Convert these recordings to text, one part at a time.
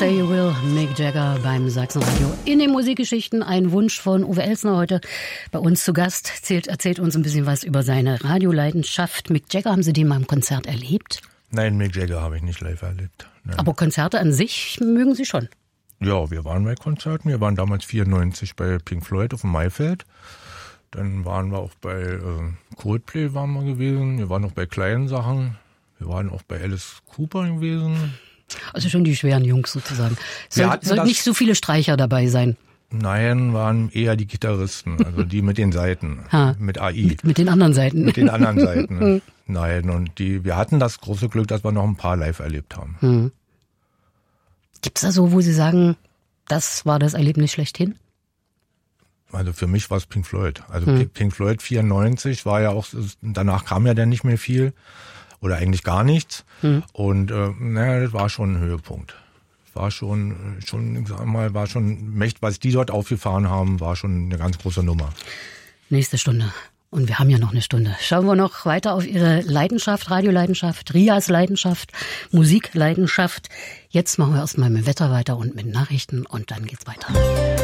Say You Will, Mick Jagger beim Sachsenradio. In den Musikgeschichten ein Wunsch von Uwe Elsner heute bei uns zu Gast. Erzählt uns ein bisschen was über seine Radioleidenschaft. Mick Jagger, haben Sie den mal im Konzert erlebt? Nein, Mick Jagger habe ich nicht live erlebt. Nein. Aber Konzerte an sich mögen Sie schon? Ja, wir waren bei Konzerten. Wir waren damals 94 bei Pink Floyd auf dem Maifeld. Dann waren wir auch bei Coldplay waren wir gewesen. Wir waren auch bei kleinen Sachen. Wir waren auch bei Alice Cooper gewesen. Also schon die schweren Jungs sozusagen. Sollten nicht so viele Streicher dabei sein? Nein, waren eher die Gitarristen, also die mit den Saiten, mit AI. Mit den anderen Seiten. Mit den anderen Seiten. Nein, und wir hatten das große Glück, dass wir noch ein paar live erlebt haben. Gibt's da so, wo Sie sagen, das war das Erlebnis schlechthin? Also für mich war es Pink Floyd. Also Pink Floyd 94 war ja auch, danach kam ja dann nicht mehr viel. Oder eigentlich gar nichts. Und das war schon ein Höhepunkt. War schon, ich sag mal, war schon mächtig, was die dort aufgefahren haben, war schon eine ganz große Nummer. Nächste Stunde. Und wir haben ja noch eine Stunde. Schauen wir noch weiter auf Ihre Leidenschaft, Radioleidenschaft, Rias Leidenschaft, Musikleidenschaft. Jetzt machen wir erstmal mit dem Wetter weiter und mit Nachrichten und dann geht's weiter.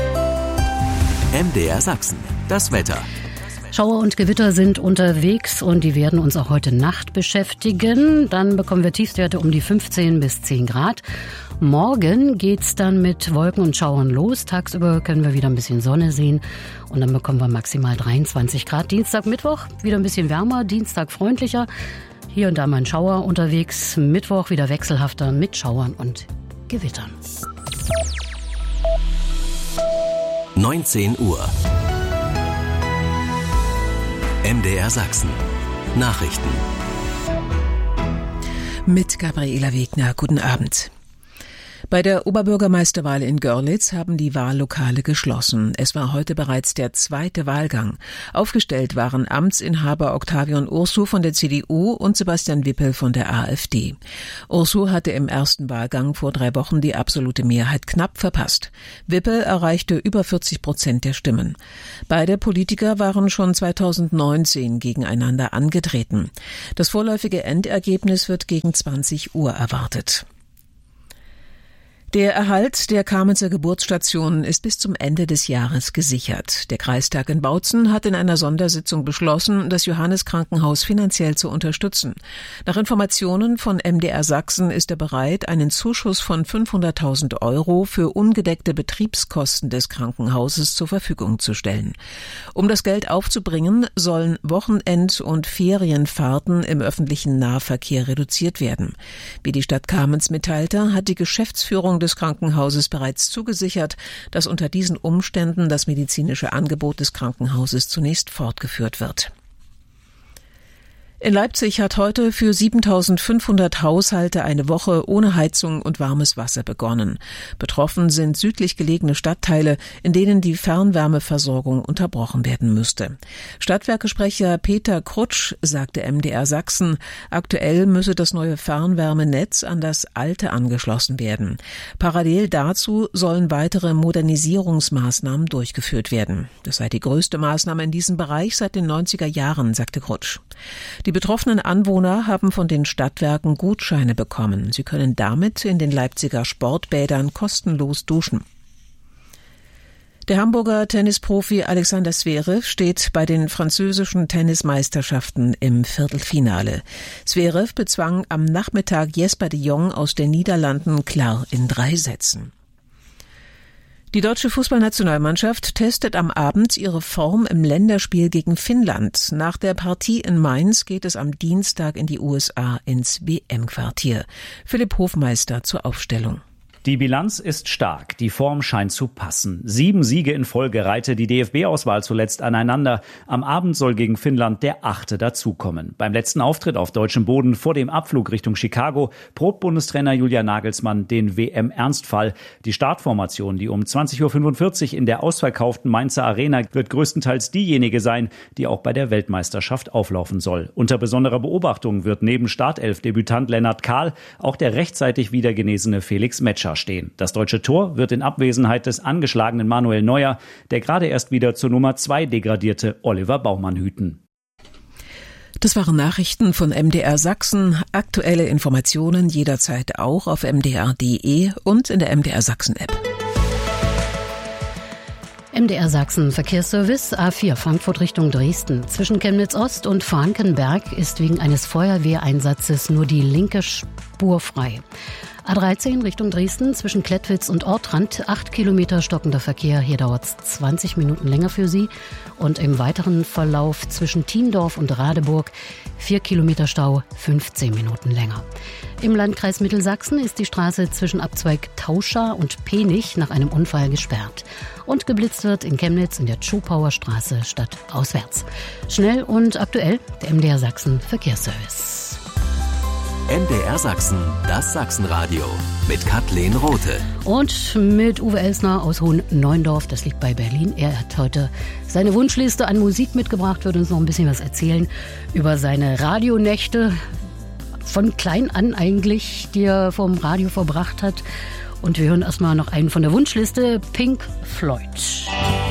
MDR Sachsen, das Wetter. Schauer und Gewitter sind unterwegs und die werden uns auch heute Nacht beschäftigen. Dann bekommen wir Tiefstwerte um die 15 bis 10 Grad. Morgen geht's dann mit Wolken und Schauern los. Tagsüber können wir wieder ein bisschen Sonne sehen und dann bekommen wir maximal 23 Grad. Dienstag, Mittwoch wieder ein bisschen wärmer, Dienstag freundlicher. Hier und da mal ein Schauer unterwegs. Mittwoch wieder wechselhafter mit Schauern und Gewittern. 19 Uhr. MDR Sachsen. Nachrichten. Mit Gabriela Wegner. Guten Abend. Bei der Oberbürgermeisterwahl in Görlitz haben die Wahllokale geschlossen. Es war heute bereits der zweite Wahlgang. Aufgestellt waren Amtsinhaber Octavian Ursu von der CDU und Sebastian Wippel von der AfD. Ursu hatte im ersten Wahlgang vor 3 Wochen die absolute Mehrheit knapp verpasst. Wippel erreichte über 40% der Stimmen. Beide Politiker waren schon 2019 gegeneinander angetreten. Das vorläufige Endergebnis wird gegen 20 Uhr erwartet. Der Erhalt der Kamenzer Geburtsstationen ist bis zum Ende des Jahres gesichert. Der Kreistag in Bautzen hat in einer Sondersitzung beschlossen, das Johannes-Krankenhaus finanziell zu unterstützen. Nach Informationen von MDR Sachsen ist er bereit, einen Zuschuss von 500.000 € für ungedeckte Betriebskosten des Krankenhauses zur Verfügung zu stellen. Um das Geld aufzubringen, sollen Wochenend- und Ferienfahrten im öffentlichen Nahverkehr reduziert werden. Wie die Stadt Kamenz mitteilte, hat die Geschäftsführung des Krankenhauses bereits zugesichert, dass unter diesen Umständen das medizinische Angebot des Krankenhauses zunächst fortgeführt wird. In Leipzig hat heute für 7.500 Haushalte eine Woche ohne Heizung und warmes Wasser begonnen. Betroffen sind südlich gelegene Stadtteile, in denen die Fernwärmeversorgung unterbrochen werden müsste. Stadtwerkesprecher Peter Krutsch sagte MDR Sachsen, aktuell müsse das neue Fernwärmenetz an das alte angeschlossen werden. Parallel dazu sollen weitere Modernisierungsmaßnahmen durchgeführt werden. Das sei die größte Maßnahme in diesem Bereich seit den 90er Jahren, sagte Krutsch. Die betroffenen Anwohner haben von den Stadtwerken Gutscheine bekommen. Sie können damit in den Leipziger Sportbädern kostenlos duschen. Der Hamburger Tennisprofi Alexander Zverev steht bei den französischen Tennismeisterschaften im Viertelfinale. Zverev bezwang am Nachmittag Jesper de Jong aus den Niederlanden klar in 3 Sätzen. Die deutsche Fußballnationalmannschaft testet am Abend ihre Form im Länderspiel gegen Finnland. Nach der Partie in Mainz geht es am Dienstag in die USA ins WM-Quartier. Philipp Hofmeister zur Aufstellung. Die Bilanz ist stark, die Form scheint zu passen. 7 Siege in Folge reihte die DFB-Auswahl zuletzt aneinander. Am Abend soll gegen Finnland der 8. dazukommen. Beim letzten Auftritt auf deutschem Boden vor dem Abflug Richtung Chicago probt Bundestrainer Julian Nagelsmann den WM-Ernstfall. Die Startformation, die um 20.45 Uhr in der ausverkauften Mainzer Arena, wird größtenteils diejenige sein, die auch bei der Weltmeisterschaft auflaufen soll. Unter besonderer Beobachtung wird neben Startelf-Debütant Lennart Kahl auch der rechtzeitig wieder genesene Felix Metscher stehen. Das deutsche Tor wird in Abwesenheit des angeschlagenen Manuel Neuer, der gerade erst wieder zur Nummer 2 degradierte Oliver Baumann hüten. Das waren Nachrichten von MDR Sachsen. Aktuelle Informationen jederzeit auch auf mdr.de und in der MDR Sachsen App. MDR Sachsen Verkehrsservice A4 Frankfurt Richtung Dresden. Zwischen Chemnitz Ost und Frankenberg ist wegen eines Feuerwehreinsatzes nur die linke Spur frei. A13 Richtung Dresden zwischen Klettwitz und Ortrand, 8 Kilometer stockender Verkehr. Hier dauert es 20 Minuten länger für Sie. Und im weiteren Verlauf zwischen Thiendorf und Radeburg 4 Kilometer Stau, 15 Minuten länger. Im Landkreis Mittelsachsen ist die Straße zwischen Abzweig Tauscha und Penich nach einem Unfall gesperrt. Und geblitzt wird in Chemnitz in der Tschupauer Straße stadtauswärts. Schnell und aktuell der MDR Sachsen Verkehrsservice. MDR Sachsen, das Sachsenradio mit Kathleen Rothe. Und mit Uwe Elsner aus Hohen-Neuendorf, das liegt bei Berlin. Er hat heute seine Wunschliste an Musik mitgebracht, wird uns noch ein bisschen was erzählen über seine Radionächte, von klein an eigentlich, die er vom Radio verbracht hat. Und wir hören erstmal noch einen von der Wunschliste, Pink Floyd.